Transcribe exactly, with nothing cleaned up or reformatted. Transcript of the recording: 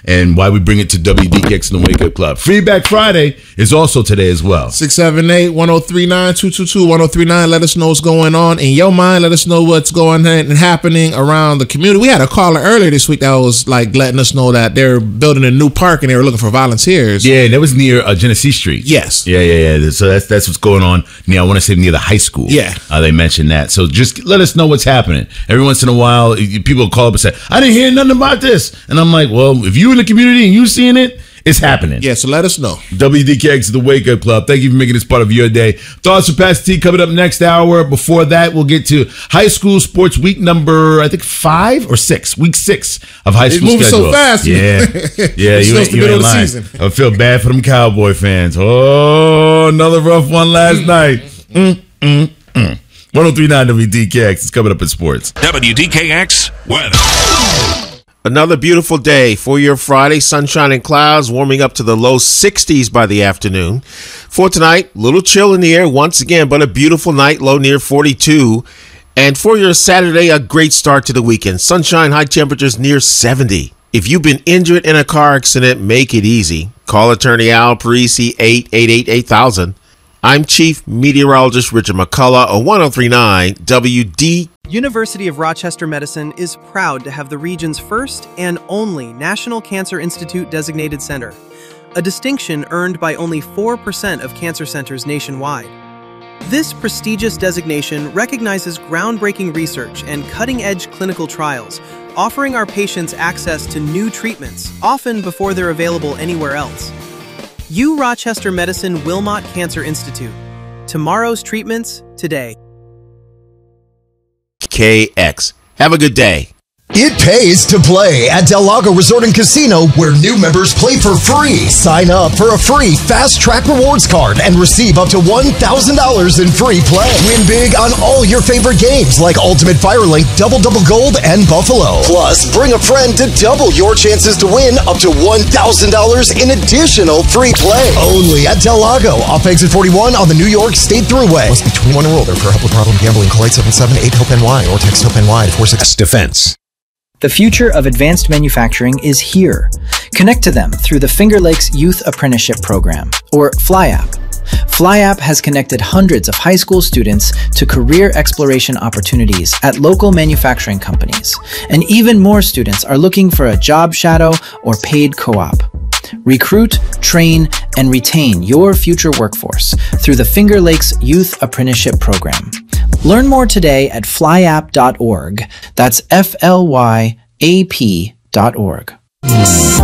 and why we bring it to W D K X and the Wake Up Club. Feedback Friday is also today as well. six seven eight, one oh three nine, two two two, one oh three nine. Let us know what's going on in your mind. Let us know what's going on and happening around the community. We had a caller earlier this week that was like letting us know that they're building a new park and they were looking for volunteers. Yeah, that was near uh, Genesee Street. Yes. Yeah, yeah, yeah. So that's that's what's going on. Yeah, I want to say near the high school. Yeah. Uh, they mentioned that. So just let us know what's happening. Every once in a while, people call up and say, I didn't hear nothing about this. And I'm like, well, if you in the community and you seeing it, it's happening. Yeah, so let us know. W D K X, the Wake Up Club. Thank you for making this part of your day. Thoughts from Pastor T coming up next hour. Before that, we'll get to high school sports week number, I think, five or six. Week six of high school it's moving schedule. so fast. Yeah. Yeah, it's you ain't, the you middle ain't of the lying. season. I feel bad for them Cowboy fans. Oh, another rough one last night. Mm, mm, mm. ten thirty-nine W D K X is coming up in sports. W D K X weather. Another beautiful day for your Friday. Sunshine and clouds warming up to the low sixties by the afternoon. For tonight, little chill in the air once again, but a beautiful night, low near forty-two. And for your Saturday, a great start to the weekend. Sunshine, high temperatures near seventy. If you've been injured in a car accident, make it easy. Call attorney Al Parisi, eight eight eight, eight thousand. I'm Chief Meteorologist Richard McCullough on ten thirty-nine W D. University of Rochester Medicine is proud to have the region's first and only National Cancer Institute designated center, a distinction earned by only four percent of cancer centers nationwide. This prestigious designation recognizes groundbreaking research and cutting-edge clinical trials, offering our patients access to new treatments, often before they're available anywhere else. U Rochester Medicine Wilmot Cancer Institute. Tomorrow's treatments today. K X. Have a good day. It pays to play at Del Lago Resort and Casino, where new members play for free. Sign up for a free Fast Track Rewards card and receive up to one thousand dollars in free play. Win big on all your favorite games like Ultimate Firelink, Double Double Gold, and Buffalo. Plus, bring a friend to double your chances to win up to one thousand dollars in additional free play. Only at Del Lago, off exit forty-one on the New York State Thruway. Must be twenty-one or older. For help with problem gambling, call eight seven seven, eight, HOPE N Y or text HOPE N Y to four six Defense. The future of advanced manufacturing is here. Connect to them through the Finger Lakes Youth Apprenticeship Program, or FlyApp. FlyApp has connected hundreds of high school students to career exploration opportunities at local manufacturing companies, and even more students are looking for a job shadow or paid co-op. Recruit, train, and retain your future workforce through the Finger Lakes Youth Apprenticeship Program. Learn more today at flyapp dot org. That's F L Y A P dot org.